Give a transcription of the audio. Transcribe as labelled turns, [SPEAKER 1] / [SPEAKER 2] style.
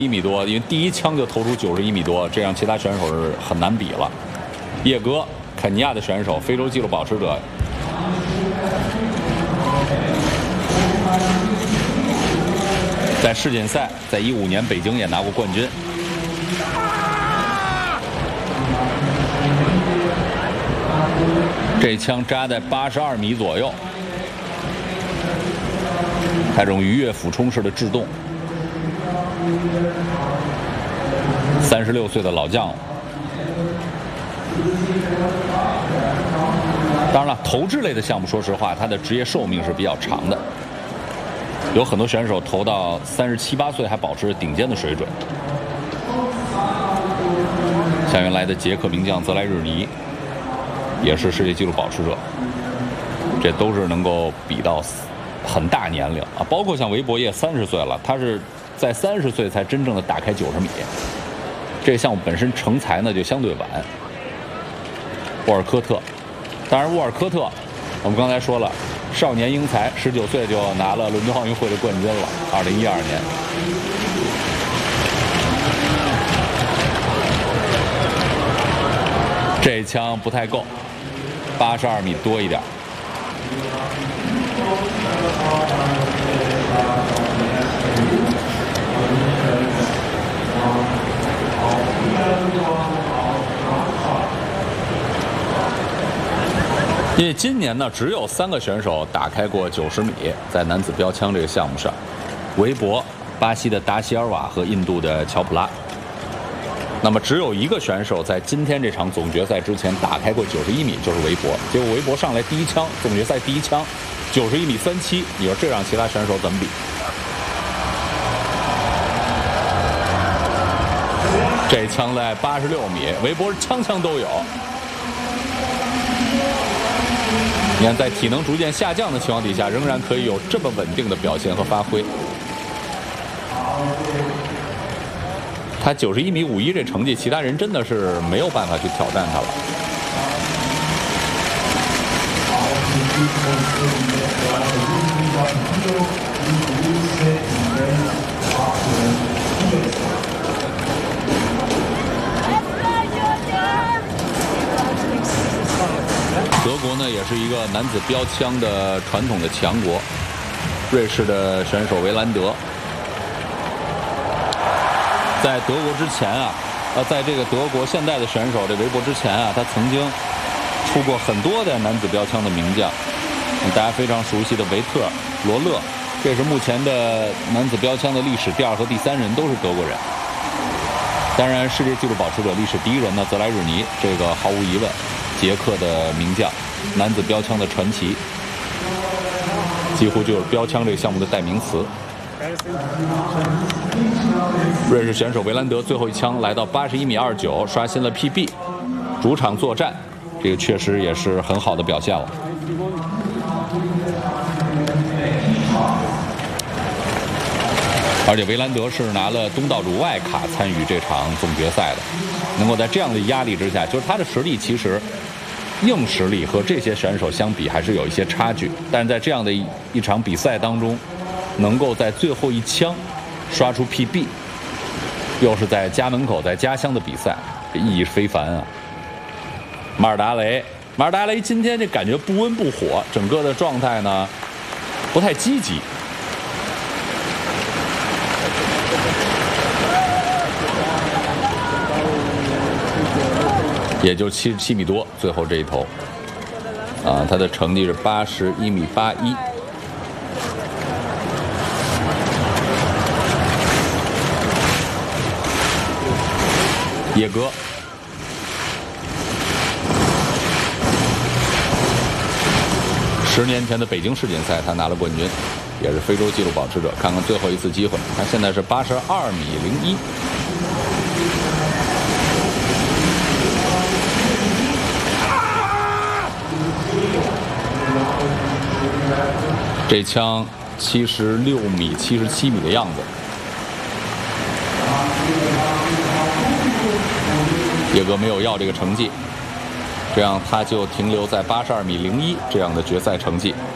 [SPEAKER 1] 1米多，因为第一枪就投出91米多，这样其他选手是很难比了。叶戈，肯尼亚的选手，非洲纪录保持者。在世锦赛，在15年北京也拿过冠军。这枪扎在82米左右，他这种鱼跃俯冲式的制动，36岁的老将了。当然了，投掷类的项目，说实话，它的职业寿命是比较长的。有很多选手投到37、8岁还保持着顶尖的水准，像原来的捷克名将泽莱日尼，也是世界纪录保持者，这都是能够比到很大年龄啊。包括像韦伯也30岁了，他是在30岁才真正的打开90米。这个项目本身成才呢就相对晚。沃尔科特，当然沃尔科特，我们刚才说了。少年英才，19岁就拿了伦敦奥运会的冠军了。2012年，这一枪不太够，82米多一点。因为今年呢，只有3个选手打开过90米，在男子标枪这个项目上，韦伯、巴西的达西尔瓦和印度的乔普拉。那么只有1个选手在今天这场总决赛之前打开过91米，就是韦伯。结果韦伯上来第一枪，总决赛第一枪，91米37，你说这让其他选手怎么比？这枪在86米，韦伯枪都有。你看，在体能逐渐下降的情况底下，仍然可以有这么稳定的表现和发挥。他91米51这成绩，其他人真的是没有办法去挑战他了。德国呢，也是一个男子标枪的传统的强国。瑞士的选手维兰德，在德国之前啊，在这个德国现代的选手这韦伯之前啊，他曾经出过很多的男子标枪的名将，大家非常熟悉的维特、罗勒，这是目前的男子标枪的历史第2和第3人都是德国人。当然，世界纪录保持者历史第1人呢，泽莱日尼，这个毫无疑问。捷克的名将，男子标枪的传奇，几乎就是标枪这个项目的代名词。瑞士选手维兰德最后一枪来到81米29，刷新了 PB， 主场作战，这个确实也是很好的表现了。而且维兰德是拿了东道主外卡参与这场总决赛的，能够在这样的压力之下，就是他的实力其实硬实力和这些选手相比还是有一些差距，但是在这样的一场比赛当中，能够在最后一枪刷出 PB， 又是在家门口在家乡的比赛，这意义非凡啊。马尔达雷今天这感觉不温不火，整个的状态呢不太积极。也就77米多，最后这一投，他的成绩是81米81。叶戈，10年前的北京世锦赛，他拿了冠军，也是非洲纪录保持者。看看最后一次机会，他现在是82米01。这枪76米、77米的样子。叶戈没有要这个成绩，这样他就停留在82米01这样的决赛成绩。